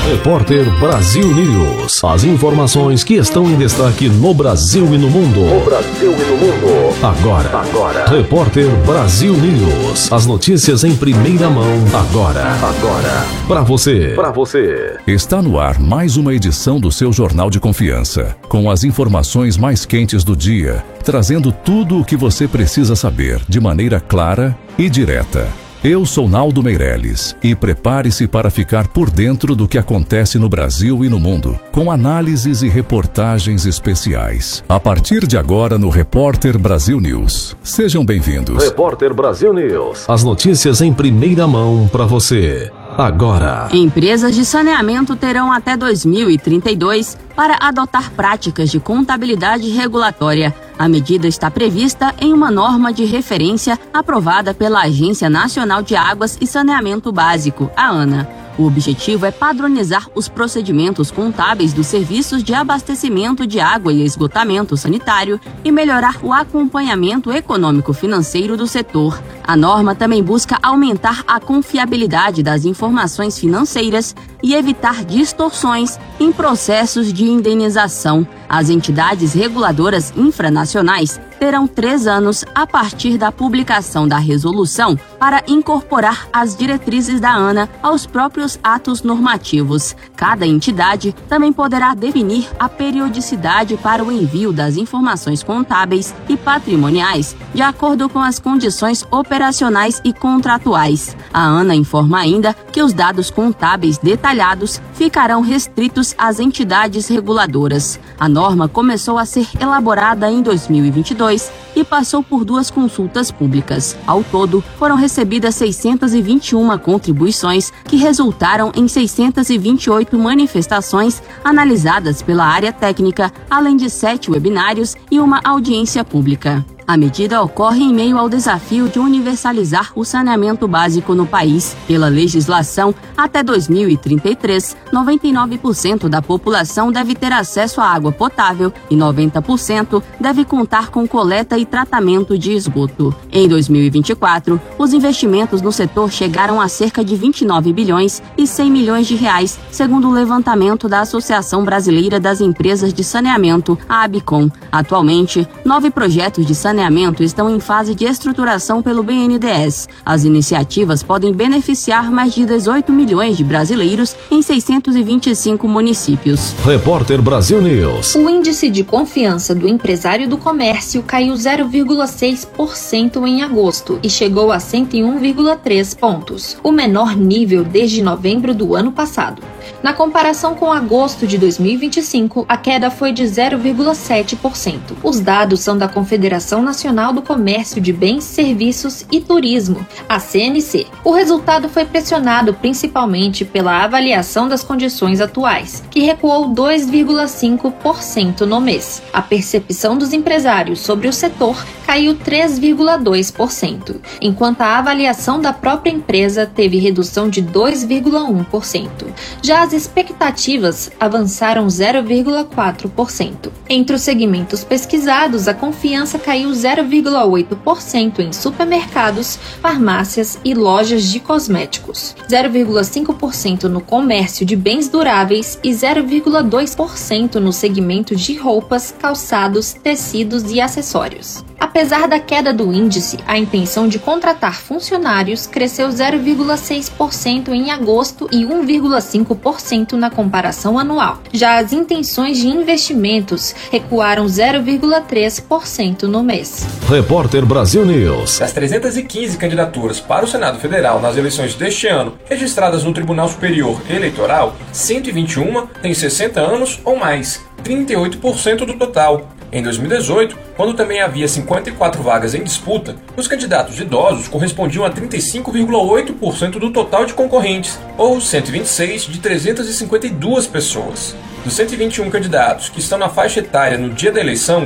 Repórter Brasil News. As informações que estão em destaque no Brasil e no mundo. Agora. Repórter Brasil News. As notícias em primeira mão. Agora. Para você. Está no ar mais uma edição do seu Jornal de Confiança, com as informações mais quentes do dia, trazendo tudo o que você precisa saber de maneira clara e direta. Eu sou Naldo Meirelles e prepare-se para ficar por dentro do que acontece no Brasil e no mundo, com análises e reportagens especiais. A partir de agora no Repórter Brasil News. Sejam bem-vindos. Repórter Brasil News. As notícias em primeira mão para você. Agora. Empresas de saneamento terão até 2032 para adotar práticas de contabilidade regulatória. A medida está prevista em uma norma de referência aprovada pela Agência Nacional de Águas e Saneamento Básico, a ANA. O objetivo é padronizar os procedimentos contábeis dos serviços de abastecimento de água e esgotamento sanitário e melhorar o acompanhamento econômico-financeiro do setor. A norma também busca aumentar a confiabilidade das informações financeiras e evitar distorções em processos de indenização. As entidades reguladoras infranacionais terão 3 anos a partir da publicação da resolução para incorporar as diretrizes da ANA aos próprios atos normativos. Cada entidade também poderá definir a periodicidade para o envio das informações contábeis e patrimoniais, de acordo com as condições operacionais e contratuais. A ANA informa ainda que os dados contábeis detalhados ficarão restritos às entidades reguladoras. A norma começou a ser elaborada em 2022 e passou por 2 consultas públicas. Ao todo, foram recebidas 621 contribuições que resultaram em 628 manifestações analisadas pela área técnica, além de 7 webinários e uma audiência pública. A medida ocorre em meio ao desafio de universalizar o saneamento básico no país. Pela legislação, até 2033, 99% da população deve ter acesso à água potável e 90% deve contar com coleta e tratamento de esgoto. Em 2024, os investimentos no setor chegaram a cerca de 29 bilhões e 100 milhões de reais, segundo o levantamento da Associação Brasileira das Empresas de Saneamento, a ABICOM. Atualmente, 9 projetos de saneamento estão em fase de estruturação pelo BNDES. As iniciativas podem beneficiar mais de 18 milhões de brasileiros em 625 municípios. Repórter Brasil News. O índice de confiança do empresário do comércio caiu 0,6% em agosto e chegou a 101,3 pontos, o menor nível desde novembro do ano passado. Na comparação com agosto de 2025, a queda foi de 0,7%. Os dados são da Confederação Nacional do Comércio de Bens, Serviços e Turismo, a CNC. O resultado foi pressionado principalmente pela avaliação das condições atuais, que recuou 2,5% no mês. A percepção dos empresários sobre o setor caiu 3,2%, enquanto a avaliação da própria empresa teve redução de 2,1%. Já as expectativas avançaram 0,4%. Entre os segmentos pesquisados, a confiança caiu 0,8% em supermercados, farmácias e lojas de cosméticos, 0,5% no comércio de bens duráveis e 0,2% no segmento de roupas, calçados, tecidos e acessórios. Apesar da queda do índice, a intenção de contratar funcionários cresceu 0,6% em agosto e 1,5% na comparação anual. Já as intenções de investimentos recuaram 0,3% no mês. Repórter Brasil News. Das 315 candidaturas para o Senado Federal nas eleições deste ano, registradas no Tribunal Superior Eleitoral, 121 têm 60 anos ou mais, 38% do total. Em 2018, quando também havia 54 vagas em disputa, os candidatos idosos correspondiam a 35,8% do total de concorrentes, ou 126 de 352 pessoas. Dos 121 candidatos que estão na faixa etária no dia da eleição,